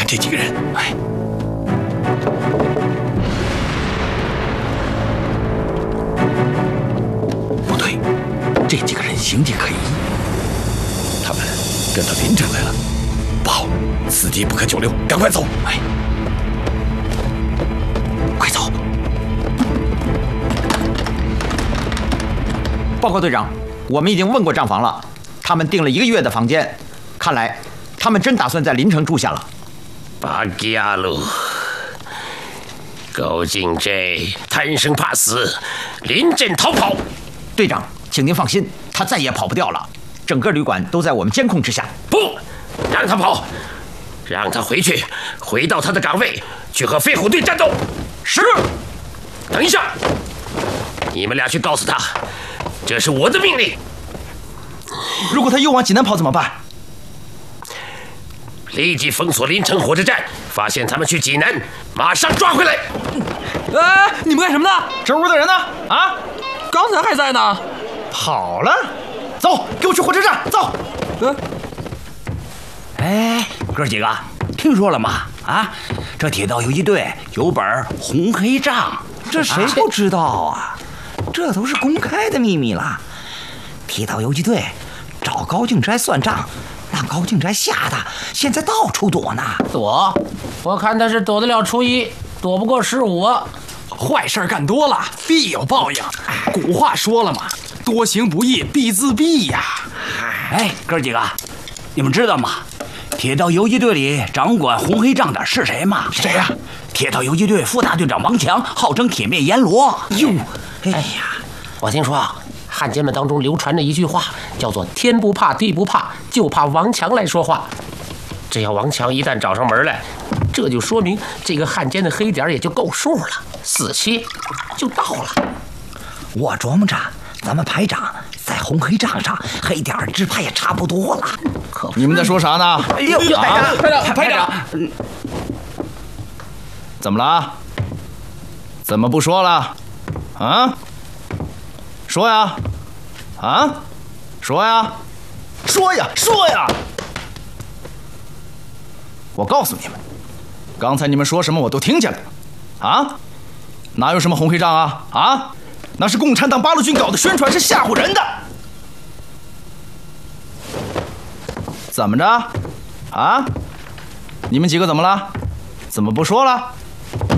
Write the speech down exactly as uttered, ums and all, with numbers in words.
看这几个人，哎，不对，这几个人形迹可疑，他们跟到林城来了。不好，此地不可久留，赶快走！哎，快走！ 报告队长，我们已经问过账房了，他们订了一个月的房间，看来他们真打算在林城住下了。 巴吉亚鲁，高进这贪生怕死，临阵逃跑。 队长，请您放心，他再也跑不掉了，整个旅馆都在我们监控之下。 不让他跑，让他回去，回到他的岗位，去和飞虎队战斗。 是。 等一下，你们俩去告诉他，这是我的命令。 如果他又往济南跑怎么办？ 立即封锁临城火车站，发现他们去济南，马上抓回来。 哎，你们干什么呢？ 这屋的人呢？啊， 刚才还在呢， 跑了。走，给我去火车站，走。 嗯。 哎，哥几个，听说了吗？啊，这铁道游击队有本红黑账， 这谁不知道啊？这都是公开的秘密了。铁道游击队找高敬斋算账，让高敬斋吓得现在到处躲呢。 躲？我看他是躲得了初一，躲不过十五。 坏事干多了，必有报应。古话说了嘛，多行不义必自毙呀。 哎，哥几个，你们知道吗？铁道游击队里掌管红黑账的是谁吗？ 谁呀、啊？ 铁道游击队副大队长王强，号称铁面阎罗。 哟，哎呀， 我听说啊，汉奸们当中流传着一句话，叫做“天不怕地不怕，就怕王强来说话”。只要王强一旦找上门来，这就说明这个汉奸的黑点也就够数了，死期就到了。 我琢磨着，咱们排长在红黑账上黑点儿只怕也差不多了。 可你们在说啥呢？ 哎呦，排长， 排长，排长， 怎么了？怎么不说了？啊？说呀！啊？说呀！说呀！说呀！我告诉你们，刚才你们说什么我都听见了。啊？哪有什么红黑账啊？啊？那是共产党八路军搞的宣传，是吓唬人的。怎么着？啊？你们几个怎么了？怎么不说了？